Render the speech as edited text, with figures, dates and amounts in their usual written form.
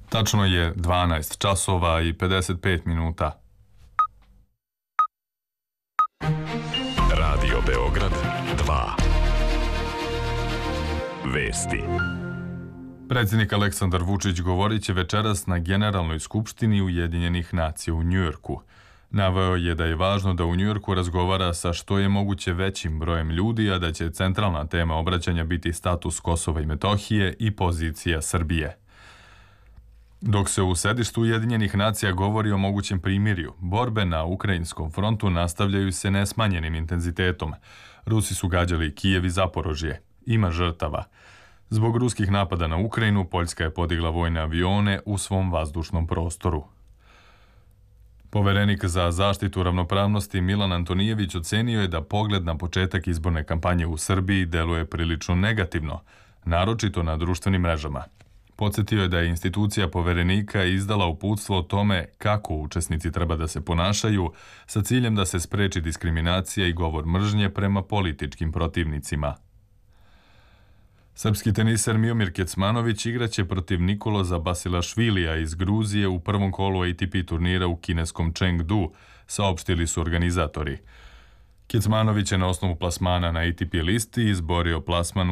Tačno je 12 časova i 55 minuta. Radio Beograd 2. Vesti. Predsjednik Aleksandar Vučić govorit će večeras na Generalnoj skupštini Ujedinjenih nacija u Njujorku. Naveo je da je važno da u Njujorku razgovara sa što je moguće većim brojem ljudi, a da će centralna tema obraćanja biti status Kosova i Metohije i pozicija Srbije. Dok se u sedištu Ujedinjenih nacija govori o mogućem primirju, borbe na ukrajinskom frontu nastavljaju se nesmanjenim intenzitetom. Rusi su gađali Kijev i Zaporožje. Ima žrtava. Zbog ruskih napada na Ukrajinu, Poljska je podigla vojne avione u svom vazdušnom prostoru. Poverenik za zaštitu ravnopravnosti Milan Antonijević ocenio je da pogled na početak izborne kampanje u Srbiji deluje prilično negativno, naročito na društvenim mrežama. Podsjetio je da je institucija Poverenika izdala uputstvo o tome kako učesnici treba da se ponašaju sa ciljem da se spreči diskriminacija i govor mržnje prema političkim protivnicima. Srpski teniser Miomir Kecmanović igraće protiv Nikoloza Basilašvilija iz Gruzije u prvom kolu ATP turnira u kineskom Chengdu, saopštili su organizatori. Kecmanović je na osnovu plasmana na ATP listi izborio plasman